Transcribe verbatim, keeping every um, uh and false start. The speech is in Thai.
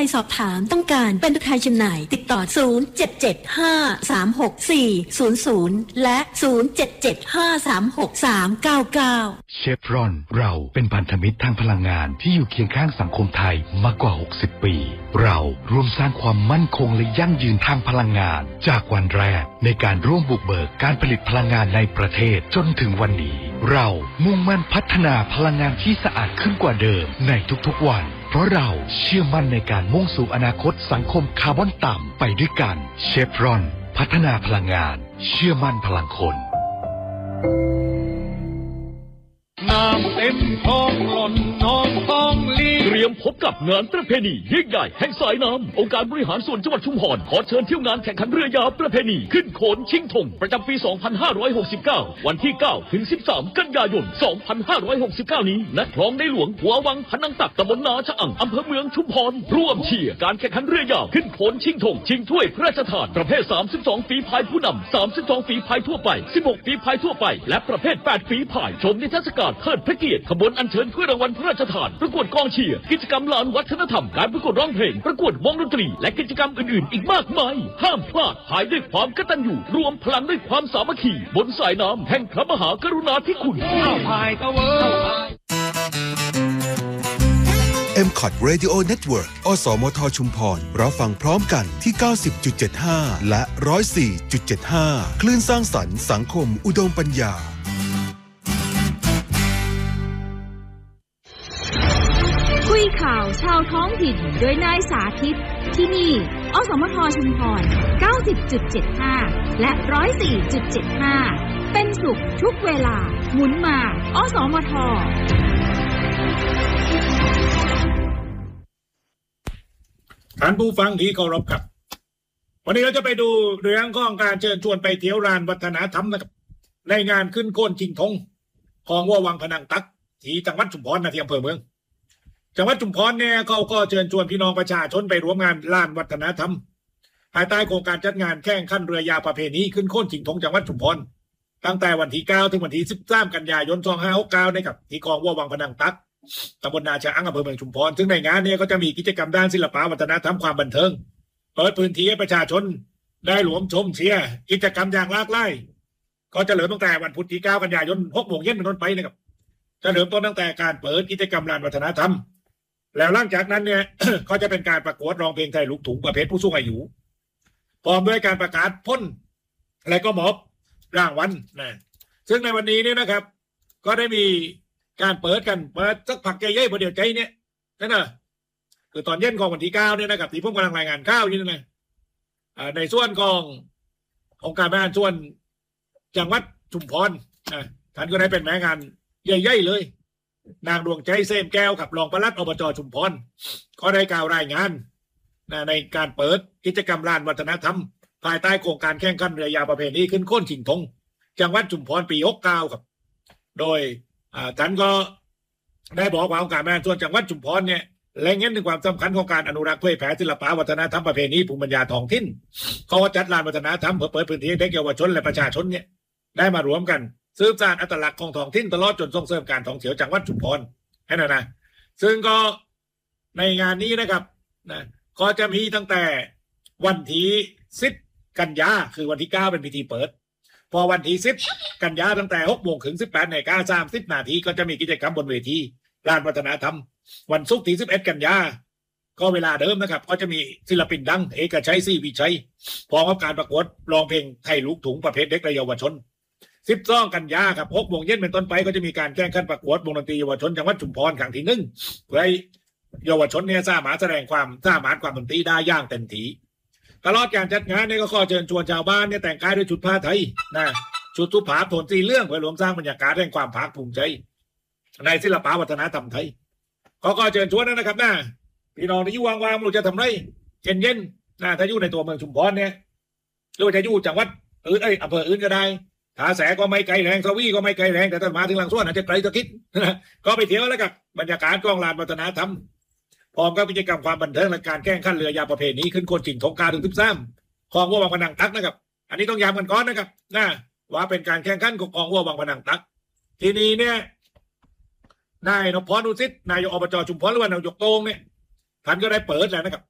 สอบถามต้องการเป็นตัวแทนจำหน่ายติดต่อศูนย์ เจ็ด เจ็ด ห้า สาม หก สี่ ศูนย์ ศูนย์และศูนย์ เจ็ด เจ็ด ห้า สาม หก สาม เก้า เก้าเชฟรอนเราเป็นพันธมิตรทางพลังงานที่อยู่เคียงข้างสังคมไทยมากกว่าหกสิบปีเราร่วมสร้างความมั่นคงและยั่งยืนทางพลังงานจากวันแรกในการร่วมบุกเบิกการผลิตพลังงานในประเทศจนถึงวันนี้เรามุ่งมั่นพัฒนาพลังงานที่สะอาดขึ้นกว่าเดิมในทุกๆวันเพราะเราเชื่อมั่นในการมุ่งสู่อนาคตสังคมคาร์บอนต่ำไปด้วยกันเชฟรอนพัฒนาพลังงานเชื่อมั่นพลังคนน้ำเต็มท้องหล่นน้องท้องลีเตรียมพบกับงานประเพณียิ่งใหญ่แห่งสายน้ำองค์การบริหารส่วนจังหวัดชุมพรขอเชิญเที่ยวงานแข่งขันเรือยาวประเพณีขึ้นโขนชิงธงประจำปี สองพันห้าร้อยหกสิบเก้า วันที่ เก้า ถึง สิบสาม กันยายน สองพันห้าร้อยหกสิบเก้า นี้ณคลองในหลวงหัววังพนังตักตำบลนาชะอั่งอำเภอเมืองชุมพรร่วมเชียร์การแข่งขันเรือยาวขึ้นโขนชิงธงชิงถ้วยพระราชทานประเภทสามสิบสองฝีพายผู้นำสามสิบสองฝีพายทั่วไปสิบหกฝีพายทั่วไปและประเภทแปดฝีพายชมนิทรรศการเทิดพระเกียรติขบวนอัญเชิญถ้วยรางวัลพระราชทานประกวดกองเชียร์กิจกรรมลานวัฒนธรรมการประกวดร้องเพลงประกวดวงดนตรีและกิจกรรมอื่นๆอีกมากมายห้ามพลาดพายด้วยความกตัญญูรวมพลังด้วยความสามัคคีบนสายน้ำแห่งพระมหากรุณาธิคุณพายตะเวเอ็ม คอท Radio Network อสมทชุมพรรับฟังพร้อมกันที่ เก้าสิบจุดเจ็ดห้า และ หนึ่งร้อยสี่จุดเจ็ดห้า คลื่นสร้างสรรค์สังคมอุดมปัญญาคุยข่าวชาวท้องถิ่นโดยนายสาธิตที่นี่อสมทชุมพร เก้าสิบจุดเจ็ดห้า และ หนึ่งร้อยสี่จุดเจ็ดห้า เป็นสุขทุกเวลาหมุนมาอสมทท่านผู้ฟังที่เคารพครับวันนี้เราจะไปดูเรื่องของการเชิญชวนไปเที่ยวลานวัฒนธรรมนะครับในงานขึ้นโค่นชิงธงของวัววังพนังตักที่จังหวัดชุมพรนะที่อำเภอเมืองจังหวัดชุมพรเนี่ยเขาก็เชิญชวนพี่น้องประชาชนไปร่วมงานลานวัฒนธรรมภายใต้โครงการจัดงานแข่งขันเรือยาวประเพณีขึ้นโค่นชิงธงจังหวัดชุมพรตั้งแต่วันที่เก้าถึงวันที่สิบสามกันยายนสองพันห้าร้อยหกสิบเก้านะครับที่คลองวัววังพนังตักตำบลนาชะอั่งอำเภอเมืองชุมพรซึ่งในงานนี้ก็จะมีกิจกรรมด้านศิลปะวัฒนธรรมความบันเทิงเปิดพื้นที่ให้ประชาชนได้รวมชมเชียร์กิจกรรมอย่างหลากหลายก็จะเริ่มตั้งแต่วันพุธที่เก้ากันยายนหกโมงเย็นเป็นต้นไปนะครับจะเริ่มต้นตั้งแต่การเปิดกิจกรรมลานวัฒนธรรมแล้วหลังจากนั้นเนี่ย ก็จะเป็นการประกวดร้องเพลงไทยลูกทุ่งประเภทผู้สูงอายุพร้อมด้วยการประกาศพ้นและก็มอบรางวัลนะซึ่งในวันนี้เนี่ยนะครับ ก็ได้มีการเปิดกันเปิดสักผักใจเย่พอเดียวใจเนี่ยนั่นน่ะคือตอนเย็นของวันที่เก้าเนี่ยนะครับที่ผมกำลังรายงานข้าวอยู่นี่นะในส่วนขององค์การบริหารส่วนจังหวัดชุมพรนะท่านก็ได้เป็นแม่งานใหญ่ๆเลยนางดวงใจเซมแก้วกับรองปลัดอบจชุมพรก็ได้กล่าวรายงานนะในการเปิดกิจกรรมลานวัฒนธรรมภายใต้โครงการแข่งขันเรือยาวประเพณีขึ้นโค่นชิงธงจังหวัดชุมพรปีหกสิบเก้าครับโดยท่านก็ได้บอกว่าองค์การบริหารส่วนจังหวัดชุมพรเนี่ยแรงเน้นถึงความสำคัญของการอนุรักษ์เผยแผ่ศิลปะวัฒนธรรมประเพณีภูมิปัญญาท้องถิ่นเขาจัดลานวัฒนธรรมเพื่อเปิดพื้นที่ให้เด็กเยาวชนและประชาชนเนี่ยได้มารวมกันสืบสานอัตลักษณ์ของท้องถิ่นตลอดจนส่งเสริมการท่องเที่ยวจังหวัดชุมพรให้นะนะซึ่งก็ในงานนี้นะครับนะก็จะมีตั้งแต่วันที่สิบกันยาคือวันที่เก้าเป็นพิธีเปิดพอวันที่สิบกันยาตั้งแต่หกโมงถึงสิบแปดนาฬิกาสามสิบนาทีก็จะมีกิจกรรมบนเวทีลานวัฒนธรรมวันศุกร์ที่สิบเอ็ดกันยาก็เวลาเดิมนะครับก็จะมีศิลปินดังเอกชัยศรีวิชัยพร้อมกับการประกวดร้องเพลงไทยลูกทุ่งประเภทเด็กและเยาวชนสิบสองกันยาครับหกโมงเย็นเป็นต้นไปก็จะมีการแข่งขันประกวดวงดนตรีเยาวชนจังหวัดชุมพรครั้งที่หนึ่งเพื่อให้เยาวชนเนี่ยสามารถแสดงความสามารถความดนตรีได้อย่างเต็มที่ตลอดการจัดงานเนี่ยก็ขอเชิญชวนชาวบ้านเนี่ยแต่งกายด้วยชุดผ้าไทยนะชุดทุพาโทนสีเหลืองเพื่อรวมสร้างบรรยากาศแห่งความภาคภูมิใจในศิลปะวัฒนธรรมไทยขอขอเชิญชวนนะครับนะพี่น้องที่อยู่ว่างๆไม่รู้จะทำไรเย็นๆนะถ้าอยู่ในตัวเมืองชุมพรเนี่ยหรือจะอยู่จังหวัดอื่นเอ้ยอำเภออื่นก็ได้ถาแสก็ไม่ไกลแรงสวีก็ไม่ไกลแรงแต่ถ้ามาถึงหลังสวนอาจจะไกลสักนิดนะก็ไปเที่ยวแล้วกับบรรยากาศกองลานวัฒนธรรมพร้อมกับกิจกรรมความบันเทิงและการแข่งขันเรือยาวประเพณีขึ้นโค่นชิงธงกาถึงสิบสามของวัววังพนังตักนะครับอันนี้ต้องย้ำกันก่อนนะครับนะว่าเป็นการแข่งขันของวัววังพนังตักทีนี้เนี่ยนายนพพรอุทิศนายกอบจชุมพรหรือว่านายกโต้งเนี่ยท่านก็ได้เปิดแล้วนะครับ